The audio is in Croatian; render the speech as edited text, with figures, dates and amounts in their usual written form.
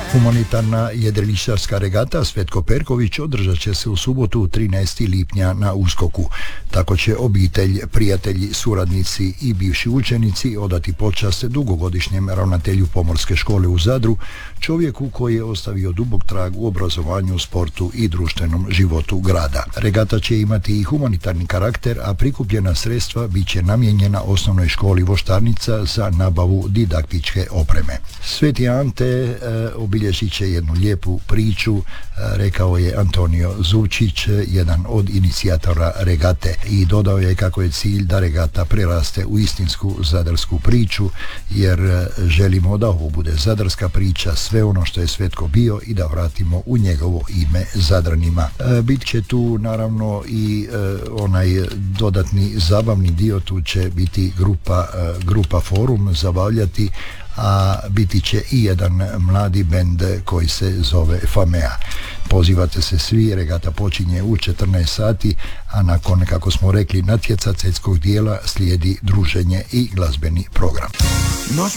Humanitarna jedriličarska regata Svetko Perković održat će se u subotu 13. lipnja na Uskoku. Tako će obitelj, prijatelji, suradnici i bivši učenici odati počast dugogodišnjem ravnatelju Pomorske škole u Zadru, čovjeku koji je ostavio dubok trag u obrazovanju, sportu i društvenom životu grada. Regata će imati i humanitarni karakter, a prikupljena sredstva bit će namijenjena osnovnoj školi Voštarnica za nabavu didaktičke opreme. Sveti Ante obilježit će jednu lijepu priču, rekao je Antonio Zuvčić, jedan od inicijatora regate, i dodao je kako je cilj da regata preraste u istinsku zadarsku priču, jer želimo da ovo bude zadarska priča, sve ono što je Svetko bio, i da vratimo u njegovo ime Zadranima. Bit će tu naravno i onaj dodatni zabavni dio, tu će biti grupa Forum zabavljati, a biti će i jedan mladi bend koji se zove Famea. Pozivate se svi, regata počinje u 14 sati, a nakon, kako smo rekli, natjecateljskog dijela slijedi druženje i glazbeni program. Nos